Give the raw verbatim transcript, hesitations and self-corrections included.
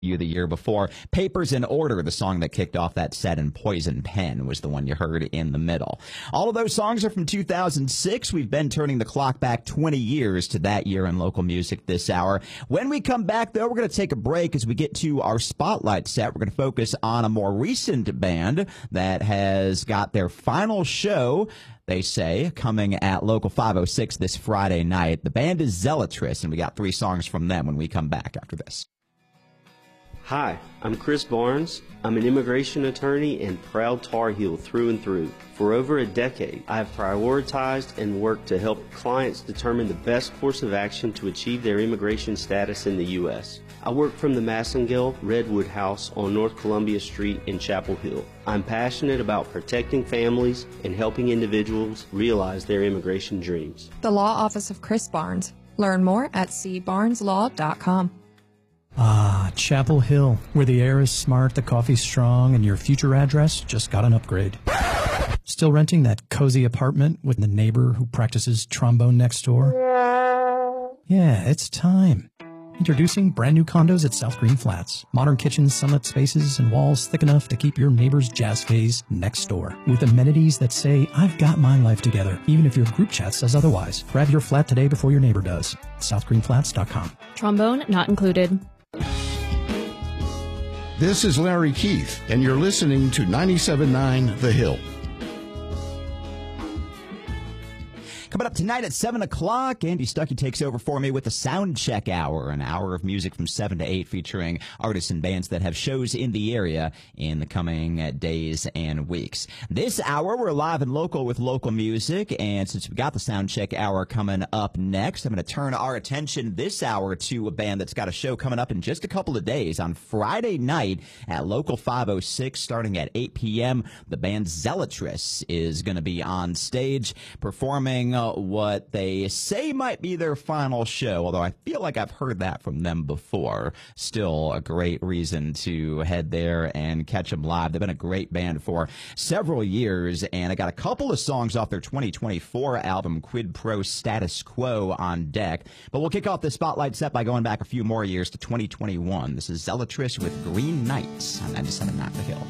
you the year before. Papers in Order, the song that kicked off that set, and Poison Pen was the one you heard in the middle. All of those songs are from two thousand six. We've been turning the clock back twenty years to that year in local music this hour. When we come back, though, we're going to take a break as we get to our spotlight set. We're going to focus on a more recent band that has got their final show, they say, coming at Local five oh six this Friday night. The band is Zealotris, and we got three songs from them when we come back after this. Hi, I'm Chris Barnes. I'm an immigration attorney and proud Tar Heel through and through. For over a decade, I have prioritized and worked to help clients determine the best course of action to achieve their immigration status in the U S. I work from the Massengill Redwood House on North Columbia Street in Chapel Hill. I'm passionate about protecting families and helping individuals realize their immigration dreams. The Law Office of Chris Barnes. Learn more at c barnes law dot com. Ah, Chapel Hill, where the air is smart, the coffee's strong, and your future address just got an upgrade. Still renting that cozy apartment with the neighbor who practices trombone next door? Yeah, it's time. Introducing brand new condos at South Green Flats. Modern kitchens, sunlit spaces, and walls thick enough to keep your neighbor's jazz phase next door. With amenities that say, I've got my life together, even if your group chat says otherwise. Grab your flat today before your neighbor does. south green flats dot com. Trombone not included. This is Larry Keith, and you're listening to ninety-seven point nine The Hill. Coming up tonight at seven o'clock, Andy Stuckey takes over for me with the Sound Check Hour, an hour of music from seven to eight featuring artists and bands that have shows in the area in the coming days and weeks. This hour, we're live and local with local music, and since we got the Sound Check Hour coming up next, I'm going to turn our attention this hour to a band that's got a show coming up in just a couple of days. On Friday night at Local five oh six, starting at eight p.m., the band Zealotris is going to be on stage performing Uh, what they say might be their final show, although I feel like I've heard that from them before. Still a great reason to head there and catch them live. They've been a great band for several years, and I got a couple of songs off their twenty twenty-four album, Quid Pro Status Quo, on deck. But we'll kick off the spotlight set by going back a few more years to twenty twenty-one. This is Zealotris with Green Nights on ninety-seven point nine The Hill.